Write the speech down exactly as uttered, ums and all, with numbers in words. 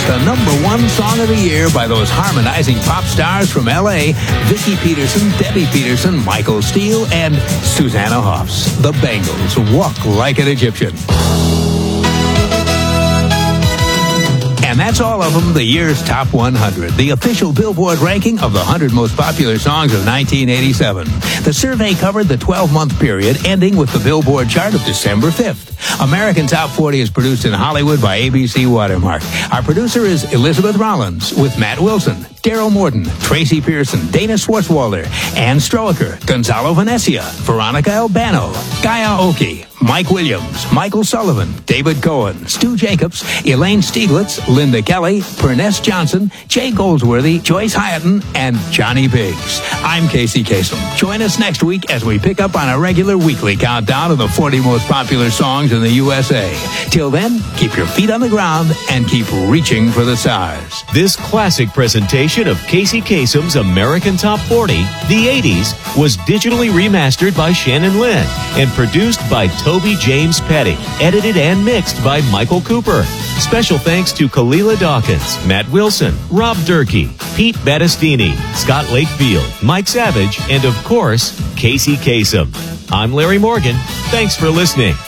the number one song of the year by those harmonizing pop stars from L A, Vicki Peterson, Debbie Peterson, Michael Steele, and Susanna Hoffs. The Bangles, Walk Like an Egyptian. And that's all of them, the year's Top one hundred, the official Billboard ranking of the one hundred most popular songs of nineteen eighty-seven. The survey covered the twelve-month period ending with the Billboard chart of December fifth. American Top forty is produced in Hollywood by A B C Watermark. Our producer is Elizabeth Rollins with Matt Wilson, Daryl Morton, Tracy Pearson, Dana Schwartzwalder, Ann Stroker, Gonzalo Venecia, Veronica Albano, Gaia Oki, Mike Williams, Michael Sullivan, David Cohen, Stu Jacobs, Elaine Stieglitz, Linda Kelly, Perness Johnson, Jay Goldsworthy, Joyce Hyatton, and Johnny Biggs. I'm Casey Kasem. Join us next week as we pick up on a regular weekly countdown of the forty most popular songs in the U S A. Till then, keep your feet on the ground and keep reaching for the stars. This classic presentation of Casey Kasem's American Top forty, the eighties, was digitally remastered by Shannon Lynn and produced by Toby James Petty, edited and mixed by Michael Cooper. Special thanks to Kalila Dawkins, Matt Wilson, Rob Durkee, Pete Battistini, Scott Lakefield, Mike Savage, and of course, Casey Kasem. I'm Larry Morgan. Thanks for listening.